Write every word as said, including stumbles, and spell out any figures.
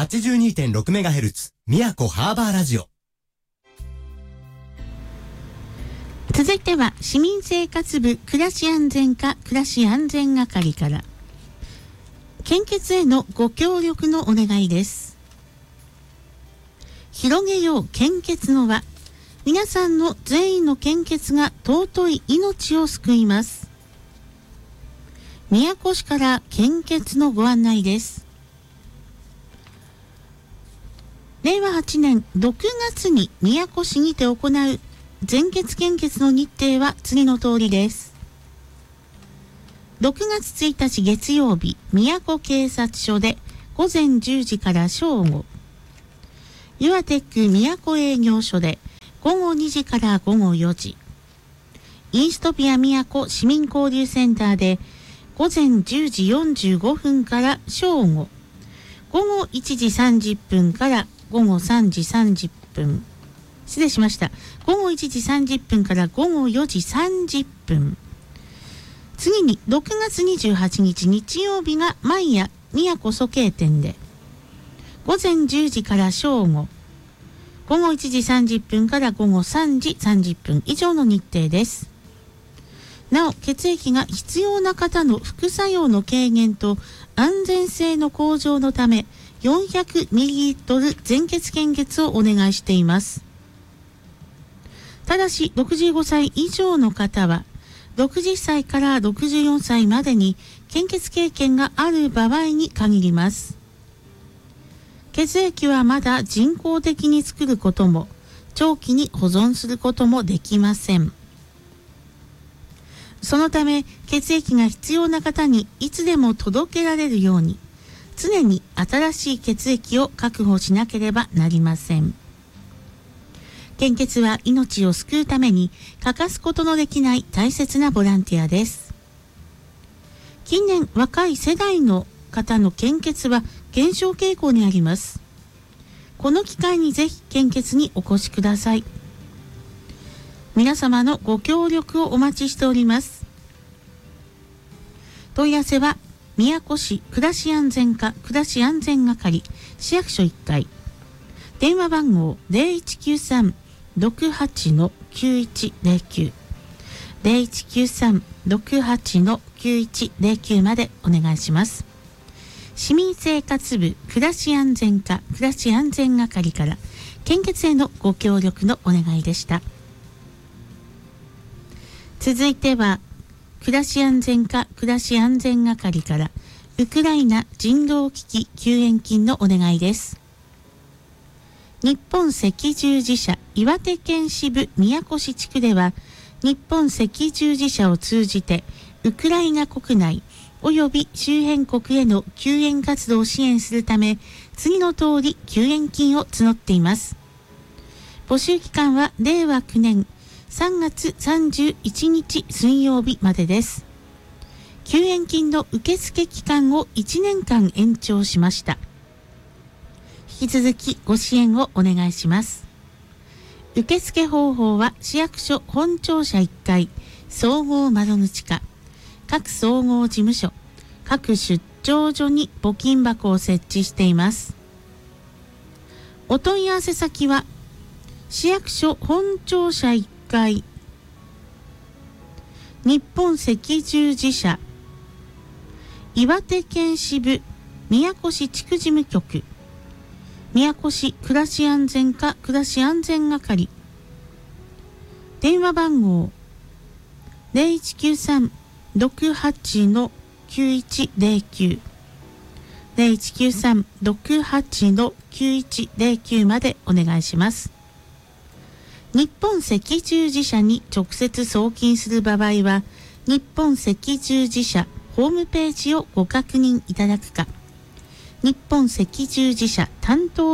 はちじゅうにてんろくメガヘルツ 宮古ハーバーラジオ。 続いては市民生活部暮らし安全課暮らし安全係から献血へのご協力のお願いです。広げよう献血の輪。皆さんの全員の献血が尊い命を救います。宮古市から献血のご案内です。れいわはちねんろくがつに宮古市にて行う全血献血の日程は次の通りです。ろくがつついたち月曜日、宮古警察署でごぜんじゅうじから正午。ユアテック宮古営業所でごごにじからごごよじ。イーストピア宮古市民交流センターでごぜんじゅうじよんじゅうごふんから正午。ごごいちじさんじゅっぷんからごごさんじさんじゅっぷん。失礼しました。ごごいちじさんじゅっぷんからごごよじさんじゅっぷん。次にろくがつにじゅうはちにち日曜日が毎夜宮古蘇渓店でごぜんじゅうじから正午。ごごいちじさんじゅっぷんからごごさんじさんじゅっぷん以上の日程です。なお、血液が必要な方の副作用の軽減と安全性の向上のためよんひゃくミリリットル 全血献血をお願いしています。ただしろくじゅうごさい以上の方はろくじゅっさいからろくじゅうよんさいまでに献血経験がある場合に限ります。血液はまだ人工的に作ることも長期に保存することもできません。そのため血液が必要な方にいつでも届けられるように常に新しい血液を確保しなければなりません。献血は命を救うために欠かすことのできない大切なボランティアです。近年若い世代の方の献血は減少傾向にあります。この機会にぜひ献血にお越しください。皆様のご協力をお待ちしております。問い合わせは宮古市暮らし安全課暮らし安全係市役所いっかい、電話番号 ゼロいちきゅうさん ろくはち きゅういちゼロきゅう ゼロいちきゅうさん ろくはち きゅういちゼロきゅうまでお願いします。市民生活部暮らし安全課暮らし安全係から献血へのご協力のお願いでした。続いては暮らし安全課暮らし安全係からウクライナ人道危機救援金のお願いです。日本赤十字社岩手県支部宮古市地区では日本赤十字社を通じてウクライナ国内および周辺国への救援活動を支援するため次の通り救援金を募っています。募集期間はれいわきゅうねんさんがつさんじゅういちにち水曜日までです。救援金の受付期間をいちねんかん延長しました。引き続きご支援をお願いします。受付方法は市役所本庁舎いっかい総合窓口課、各総合事務所、各出張所に募金箱を設置しています。お問い合わせ先は市役所本庁舎いっかい日本赤十字社岩手県支部宮古市地区事務局宮古市暮らし安全課暮らし安全係、電話番号 ゼロいちきゅうさん ろくはち きゅういちゼロきゅう ゼロいちきゅうさん ろくはち きゅういちゼロきゅうまでお願いします。日本赤十字社に直接送金する場合は日本赤十字社ホームページをご確認いただくか、日本赤十字社担当